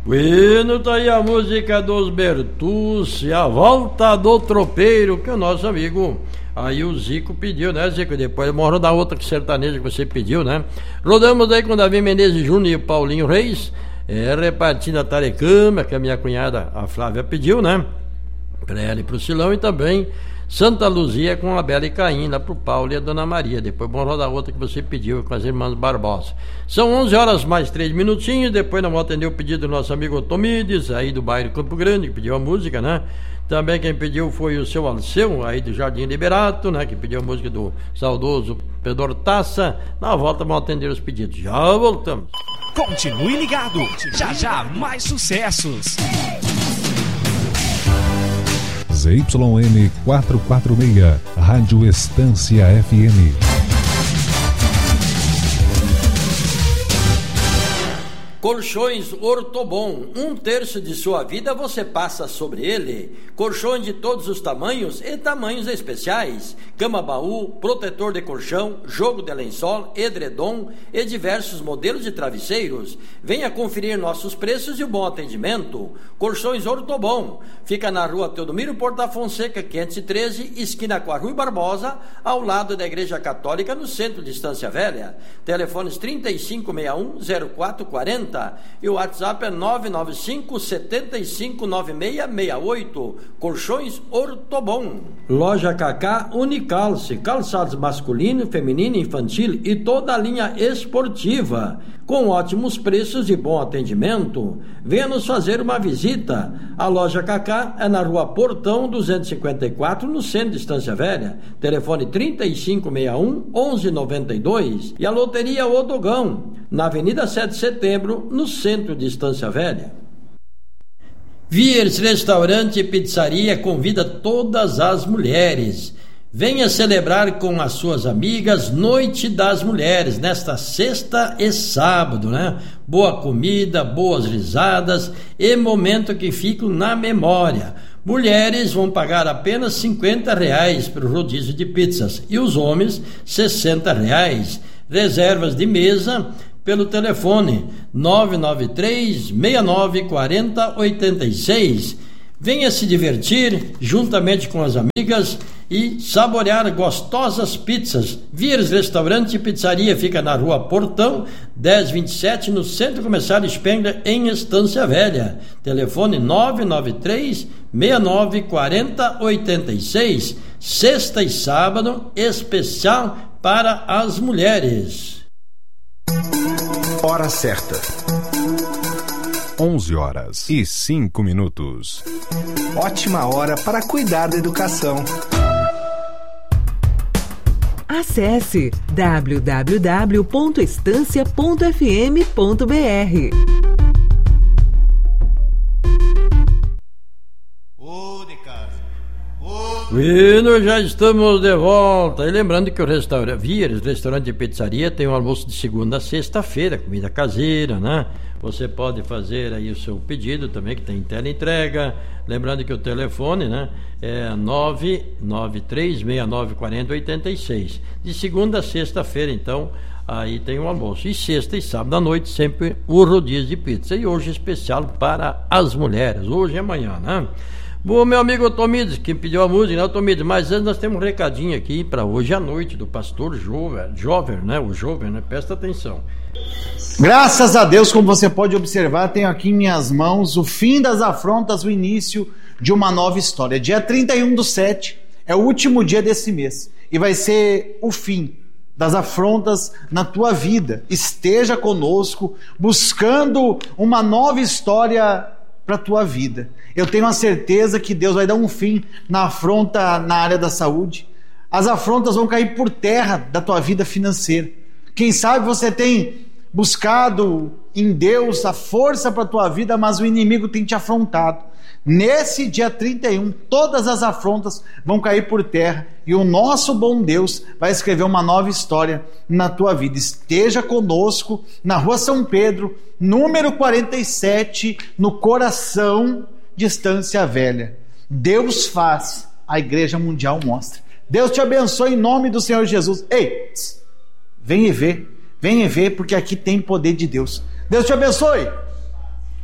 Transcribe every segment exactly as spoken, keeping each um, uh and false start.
Bueno, tá aí a música dos Bertucci, A Volta do Tropeiro, que o nosso amigo aí o Zico pediu, né, Zico? Depois ele morreu da outra que sertaneja que você pediu, né? Rodamos aí com Davi Menezes Júnior e Paulinho Reis, é, repartindo a tarecama, que a minha cunhada, a Flávia, pediu, né? Pra ela e pro Silão, e também Santa Luzia com a Bela e Caim, lá pro Paulo e a Dona Maria. Depois morreu da outra que você pediu, com as irmãs Barbosa. São onze horas mais três minutinhos. Depois nós vamos atender o pedido do nosso amigo Tomides, aí do bairro Campo Grande, que pediu a música, né? Também quem pediu foi o seu Alceu, aí do Jardim Liberato, né? Que pediu a música do saudoso Pedro Taça. Na volta vamos atender os pedidos. Já voltamos. Continue ligado. Já já mais sucessos. Z Y N quatrocentos e quarenta e seis, Rádio Estância F M. Colchões Ortobon, um terço de sua vida você passa sobre ele. Colchões de todos os tamanhos e tamanhos especiais. Cama-baú, protetor de colchão, jogo de lençol, edredom e diversos modelos de travesseiros. Venha conferir nossos preços e o bom atendimento. Colchões Ortobon, fica na rua Teodomiro Porta Fonseca, quinhentos e treze, esquina com a Rui Barbosa, ao lado da Igreja Católica, no centro de Estância Velha. Telefones trinta e cinco sessenta e um, zero quatro quarenta e o WhatsApp é nove nove cinco, sete cinco, nove seis seis oito. Colchões Ortobon. Loja Cacá Unicalce, calçados masculino, feminino, infantil e toda a linha esportiva, com ótimos preços e bom atendimento. Venha nos fazer uma visita. A Loja Cacá é na rua Portão duzentos e cinquenta e quatro, no centro de Estância Velha. Telefone trinta e cinco sessenta e um, onze noventa e dois. E a Loteria Odogão, na Avenida sete de Setembro, no centro de Estância Velha. Viers Restaurante e Pizzaria convida todas as mulheres. Venha celebrar com as suas amigas Noite das Mulheres, nesta sexta e sábado, né? Boa comida, boas risadas e momento que ficam na memória. Mulheres vão pagar apenas cinquenta reais para o rodízio de pizzas e os homens sessenta reais. Reservas de mesa pelo telefone nove nove três, seis nove quatro zero, oito seis. Venha se divertir juntamente com as amigas e saborear gostosas pizzas. Viers Restaurante e Pizzaria fica na rua Portão dez vinte e sete, no Centro Comercial Spengler, em Estância Velha. Telefone nove nove três, seis nove quatro zero, oito seis. Sexta e sábado especial para as mulheres. Hora certa. onze horas e cinco minutos. Ótima hora para cuidar da educação. Acesse w w w ponto estância ponto f m ponto b r. Bueno, já estamos de volta. E lembrando que o restaurante Viers Restaurante e Pizzaria tem um almoço de segunda a sexta-feira, comida caseira, né? Você pode fazer aí o seu pedido também, que tem teleentrega. Lembrando que o telefone, né, é nove nove três, seis nove quatro zero, oito seis. De segunda a sexta-feira, então, aí tem o almoço. E sexta e sábado à noite, sempre o rodízio de pizza. E hoje especial para as mulheres, hoje e amanhã, né? Bom, meu amigo Tomides, que pediu a música, né, Tomides? Mas antes nós temos um recadinho aqui para hoje à noite do pastor Jover, Jover, né? O Jover, né? Presta atenção. Graças a Deus, como você pode observar, tenho aqui em minhas mãos o fim das afrontas, o início de uma nova história. Dia trinta e um do sete é o último dia desse mês e vai ser o fim das afrontas na tua vida. Esteja conosco buscando uma nova história para a tua vida. Eu tenho a certeza que Deus vai dar um fim na afronta na área da saúde. As afrontas vão cair por terra da tua vida financeira. Quem sabe você tem buscado em Deus a força para a tua vida, mas o inimigo tem te afrontado. Nesse dia trinta e um, todas as afrontas vão cair por terra e o nosso bom Deus vai escrever uma nova história na tua vida. Esteja conosco na Rua São Pedro, número quarenta e sete, no coração de Estância Velha. Deus faz, a Igreja Mundial mostra. Deus te abençoe em nome do Senhor Jesus. Ei, vem e vê, vem e vê, porque aqui tem poder de Deus. Deus te abençoe.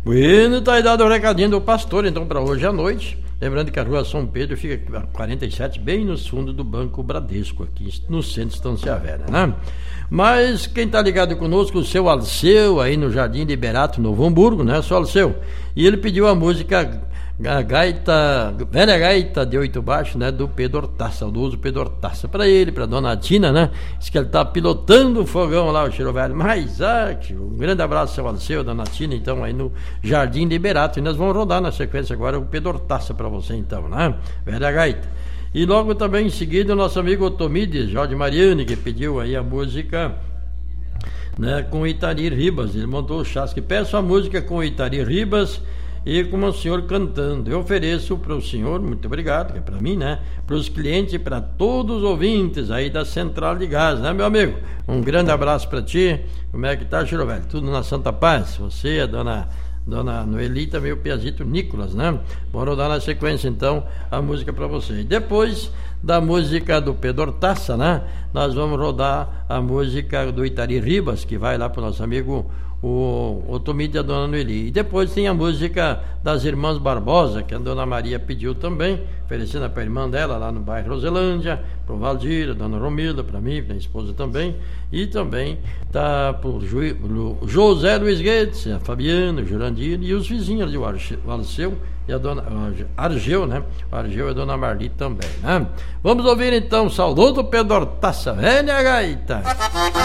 Bueno, tá aí dado o recadinho do pastor, então, para hoje à noite. Lembrando que a rua São Pedro fica quarenta e sete, bem no fundo do Banco Bradesco, aqui no centro de Estância Velha, né? Mas quem tá ligado conosco, o seu Alceu, aí no Jardim Liberato, Novo Hamburgo, né, seu Alceu? E ele pediu a música, a gaita, velha gaita de oito baixo, né, do Pedro Hortaça, saudoso Pedro Hortaça, para ele, para dona Tina, né? Diz que ele tá pilotando o fogão lá, o Cheiro Velho. Mas, ah, um grande abraço, seu Alceu, dona Tina, então, aí no Jardim Liberato. E nós vamos rodar na sequência agora o Pedro Hortaça para você, então, né? Velha gaita. E logo também em seguida o nosso amigo Otomides, Jorge Mariani, que pediu aí a música, né, com o Itari Ribas. Ele montou o chasque. Peço a música com o Itari Ribas e com o senhor cantando. Eu ofereço para o senhor, muito obrigado, que é para mim, né? Para os clientes e para todos os ouvintes aí da Central de Gás, né, meu amigo? Um grande abraço para ti. Como é que tá, Cheiro Velho? Tudo na Santa Paz? Você, a dona... Dona Noeli, também o Piazito Nicolas, né? Vamos rodar na sequência, então, a música para vocês. Depois da música do Pedro Hortaça, né? Nós vamos rodar a música do Itari Ribas, que vai lá para o nosso amigo o Otomide e a Dona Noeli. E depois tem a música das Irmãs Barbosa, que a Dona Maria pediu também, oferecendo para a irmã dela lá no bairro Roselândia, para o Valdir, a Dona Romilda, para mim, para a esposa também. E também tá para o José Luiz Guedes, a Fabiana, o Jurandir e os vizinhos de Alceu e a Dona Argeu, né? O Argeu e a Dona Marli também, né? Vamos ouvir então o saudoso Pedro Hortaça, velha gaita.